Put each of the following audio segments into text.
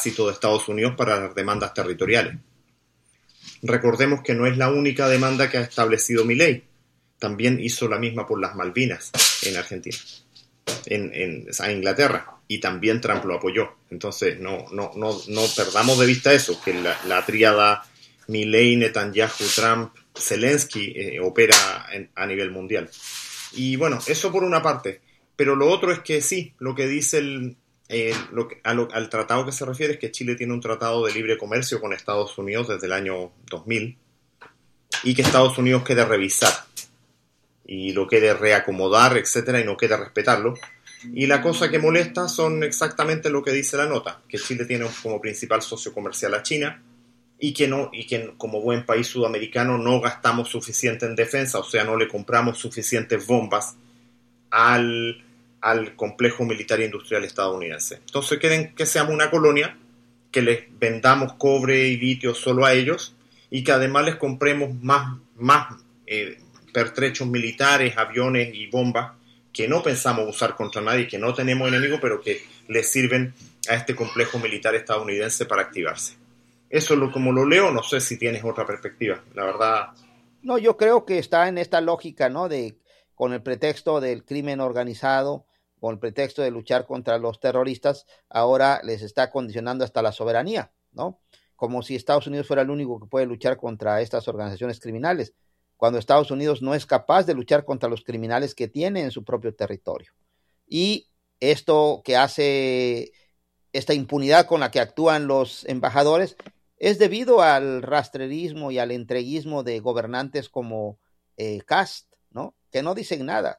beneplácito de Estados Unidos para las demandas territoriales. Recordemos que no es la única demanda que ha establecido Milei. También hizo la misma por las Malvinas en Argentina, en Inglaterra, y también Trump lo apoyó. Entonces no perdamos de vista eso, que la tríada Milei, Netanyahu, Trump, Zelensky opera a nivel mundial. Y bueno, eso por una parte. Pero lo otro es que sí, lo que dice al tratado que se refiere es que Chile tiene un tratado de libre comercio con Estados Unidos desde el año 2000 y que Estados Unidos quiere revisar y lo quiere reacomodar, etcétera, y no quiere respetarlo. Y la cosa que molesta son exactamente lo que dice la nota, que Chile tiene como principal socio comercial a China y que como buen país sudamericano no gastamos suficiente en defensa, o sea, no le compramos suficientes bombas al complejo militar e industrial estadounidense. Entonces quieren que seamos una colonia, que les vendamos cobre y litio solo a ellos y que además les compremos más pertrechos militares, aviones y bombas que no pensamos usar contra nadie, que no tenemos enemigo, pero que les sirven a este complejo militar estadounidense para activarse. Eso es como lo leo, no sé si tienes otra perspectiva, la verdad. No, yo creo que está en esta lógica, ¿no? Con el pretexto del crimen organizado, con el pretexto de luchar contra los terroristas, ahora les está condicionando hasta la soberanía, ¿no? Como si Estados Unidos fuera el único que puede luchar contra estas organizaciones criminales, cuando Estados Unidos no es capaz de luchar contra los criminales que tiene en su propio territorio. Y esto que hace esta impunidad con la que actúan los embajadores es debido al rastrerismo y al entreguismo de gobernantes como Kast, ¿no? Que no dicen nada.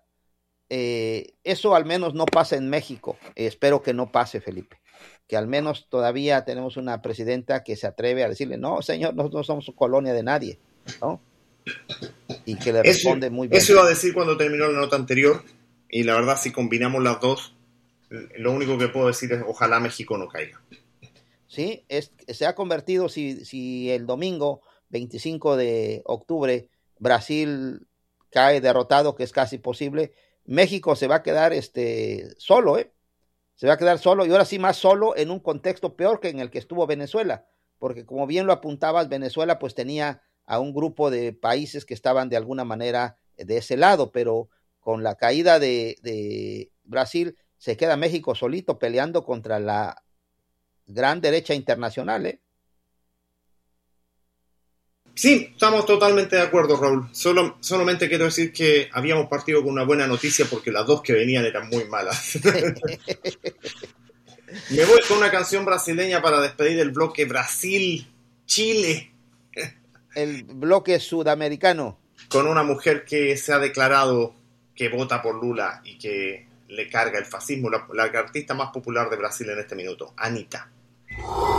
Eso al menos no pasa en México. Espero que no pase, Felipe. Que al menos todavía tenemos una presidenta que se atreve a decirle, no, señor, nosotros no somos colonia de nadie, ¿no? Y que le responde muy bien. Eso iba a decir cuando terminó la nota anterior, y la verdad, si combinamos las dos, lo único que puedo decir es ojalá México no caiga. Sí, se ha convertido, si el domingo 25 de octubre Brasil cae derrotado, que es casi posible, México se va a quedar solo, se va a quedar solo, y ahora sí más solo en un contexto peor que en el que estuvo Venezuela, porque como bien lo apuntabas, Venezuela pues tenía a un grupo de países que estaban de alguna manera de ese lado, pero con la caída de Brasil se queda México solito peleando contra la gran derecha internacional, Sí, estamos totalmente de acuerdo, Raúl. Solamente quiero decir que habíamos partido con una buena noticia porque las dos que venían eran muy malas. Me voy con una canción brasileña para despedir el bloque Brasil-Chile. El bloque sudamericano. Con una mujer que se ha declarado que vota por Lula y que le carga el fascismo, la artista más popular de Brasil en este minuto, Anitta.